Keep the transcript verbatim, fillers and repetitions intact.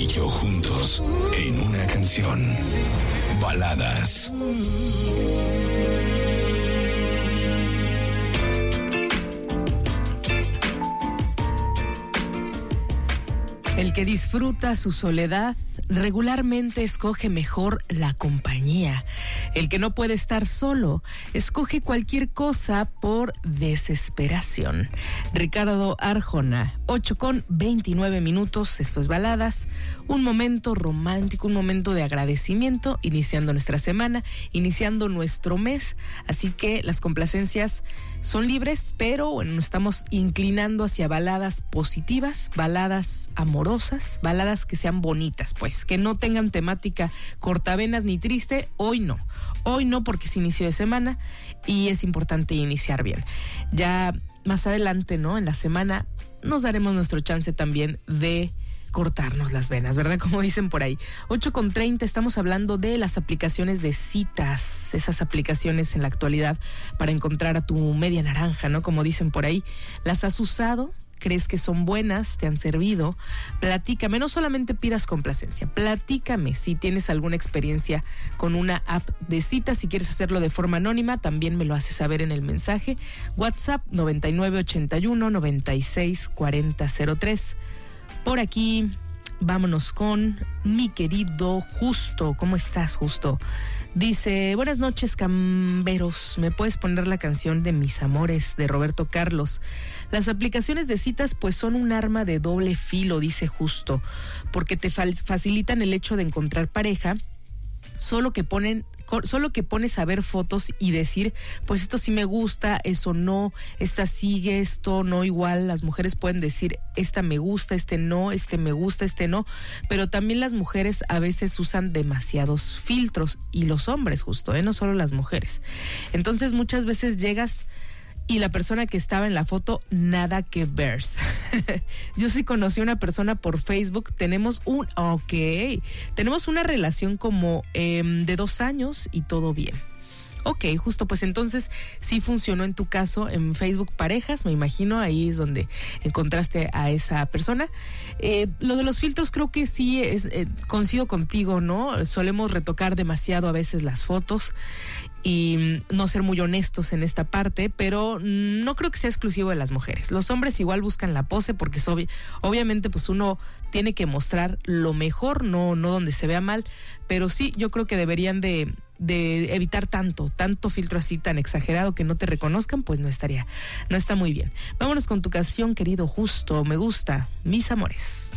y yo juntos en una canción. Baladas. El que disfruta su soledad regularmente escoge mejor la compañía. El que no puede estar solo escoge cualquier cosa por desesperación. Ricardo Arjona, ocho con veintinueve minutos, esto es Baladas, un momento romántico, un momento de agradecimiento, iniciando nuestra semana, iniciando nuestro mes, así que las complacencias son libres, pero bueno, nos estamos inclinando hacia baladas positivas, baladas amorosas, baladas que sean bonitas, pues, que no tengan temática cortavenas ni triste. Hoy no, hoy no, porque es inicio de semana y es importante iniciar bien. Ya más adelante, ¿no? En la semana nos daremos nuestro chance también de cortarnos las venas, ¿verdad? Como dicen por ahí. ocho con treinta, estamos hablando de las aplicaciones de citas, esas aplicaciones en la actualidad para encontrar a tu media naranja, ¿no? Como dicen por ahí. ¿Las has usado? ¿Crees que son buenas? ¿Te han servido? Platícame, no solamente pidas complacencia, platícame si tienes alguna experiencia con una app de citas. Si quieres hacerlo de forma anónima, también me lo haces saber en el mensaje. WhatsApp noventa y nueve ochenta y uno noventa y seis cuarenta cero tres. Por aquí, vámonos con mi querido Justo. ¿Cómo estás, Justo? Dice, buenas noches, camberos. ¿Me puedes poner la canción de Mis Amores de Roberto Carlos? Las aplicaciones de citas pues son un arma de doble filo, dice Justo, porque te facilitan el hecho de encontrar pareja, solo que ponen solo que pones a ver fotos y decir, pues esto sí me gusta, eso no, esta sigue, esto no. Igual las mujeres pueden decir, esta me gusta, este no, este me gusta, este no, pero también las mujeres a veces usan demasiados filtros, y los hombres, Justo, ¿eh? No solo las mujeres. Entonces muchas veces llegas y la persona que estaba en la foto, nada que ver. Yo sí conocí a una persona por Facebook, tenemos un, ok, tenemos una relación como eh, de dos años y todo bien. Ok, Justo, pues entonces sí funcionó en tu caso en Facebook Parejas, me imagino, ahí es donde encontraste a esa persona. Eh, lo de los filtros creo que sí, es, eh, coincido contigo, ¿no? Solemos retocar demasiado a veces las fotos y no ser muy honestos en esta parte, pero no creo que sea exclusivo de las mujeres. Los hombres igual buscan la pose porque es obvi- obviamente pues uno tiene que mostrar lo mejor, no, no donde se vea mal, pero sí, yo creo que deberían de, de evitar tanto, tanto filtro así tan exagerado que no te reconozcan, pues no estaría, no está muy bien. Vámonos con tu canción, querido Justo, me gusta, Mis Amores.